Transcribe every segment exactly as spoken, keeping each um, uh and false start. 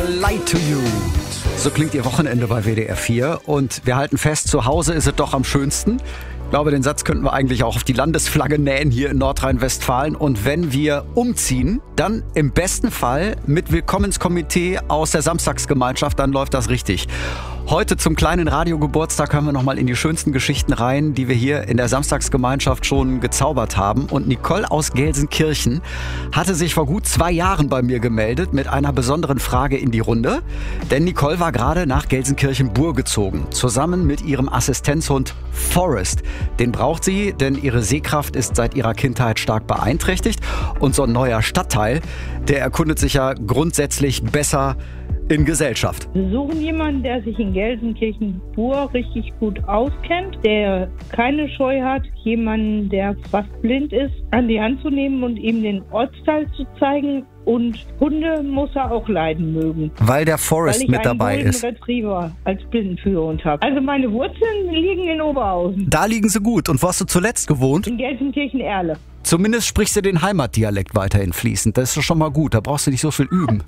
Lie to You. So klingt Ihr Wochenende bei W D R vier. Und wir halten fest, zu Hause ist es doch am schönsten. Ich glaube, den Satz könnten wir eigentlich auch auf die Landesflagge nähen hier in Nordrhein-Westfalen. Und wenn wir umziehen, dann im besten Fall mit Willkommenskomitee aus der Samstagsgemeinschaft, dann läuft das richtig. Heute zum kleinen Radiogeburtstag hören wir nochmal in die schönsten Geschichten rein, die wir hier in der Samstagsgemeinschaft schon gezaubert haben. Und Nicole aus Gelsenkirchen hatte sich vor gut zwei Jahren bei mir gemeldet mit einer besonderen Frage in die Runde. Denn Nicole war gerade nach Gelsenkirchen-Bur gezogen, zusammen mit ihrem Assistenzhund Forrest. Den braucht sie, denn ihre Sehkraft ist seit ihrer Kindheit stark beeinträchtigt. Und so ein neuer Stadtteil, der erkundet sich ja grundsätzlich besser in Gesellschaft. Wir suchen jemanden, der sich in Gelsenkirchen-Bur richtig gut auskennt, der keine Scheu hat, jemanden, der fast blind ist, an die Hand zu nehmen und ihm den Ortsteil zu zeigen. Und Hunde muss er auch leiden mögen. Weil der Forrest mit dabei ist. Weil ich einen Golden Retriever als Blindenführhund habe. Also meine Wurzeln liegen in Oberhausen. Da liegen sie gut. Und wo hast du zuletzt gewohnt? In Gelsenkirchen-Erle. Zumindest sprichst du den Heimatdialekt weiterhin fließend. Das ist schon mal gut. Da brauchst du nicht so viel üben.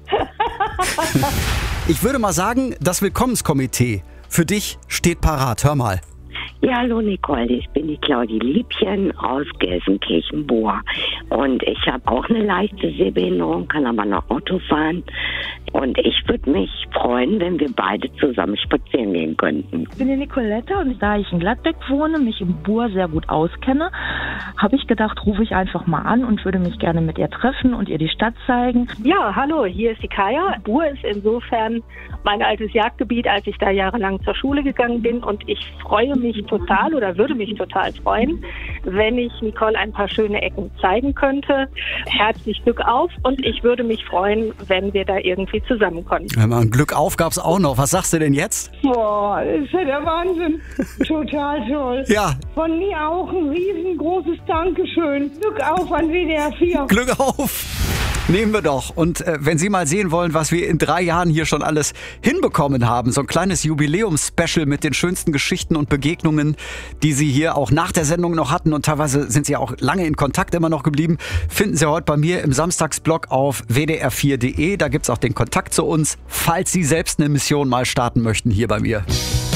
Ich würde mal sagen, das Willkommenskomitee für dich steht parat. Hör mal. Ja, hallo Nicole, ich bin die Claudie Liebchen aus Gelsenkirchen-Bur und ich habe auch eine leichte Sehbehinderung, kann aber noch Auto fahren und ich würde mich freuen, wenn wir beide zusammen spazieren gehen könnten. Ich bin die Nicolette und da ich in Gladbeck wohne, mich im Bur sehr gut auskenne, habe ich gedacht, rufe ich einfach mal an und würde mich gerne mit ihr treffen und ihr die Stadt zeigen. Ja, hallo, hier ist die Kaya. Bur ist insofern mein altes Jagdgebiet, als ich da jahrelang zur Schule gegangen bin und ich freue mich total oder würde mich total freuen, wenn ich Nicole ein paar schöne Ecken zeigen könnte. Herzlich Glück auf und ich würde mich freuen, wenn wir da irgendwie zusammenkommen. Ja, man, Glück auf gab's auch noch. Was sagst du denn jetzt? Boah, das ist ja der Wahnsinn. Total toll. Ja. Von mir auch ein riesengroßes Dankeschön. Glück auf an W D R vier. Glück auf. Nehmen wir doch. Und äh, wenn Sie mal sehen wollen, was wir in drei Jahren hier schon alles hinbekommen haben, so ein kleines Jubiläums-Special mit den schönsten Geschichten und Begegnungen, die Sie hier auch nach der Sendung noch hatten und teilweise sind Sie auch lange in Kontakt immer noch geblieben, finden Sie heute bei mir im Samstagsblog auf w d r vier punkt d e. Da gibt's auch den Kontakt zu uns, falls Sie selbst eine Mission mal starten möchten hier bei mir.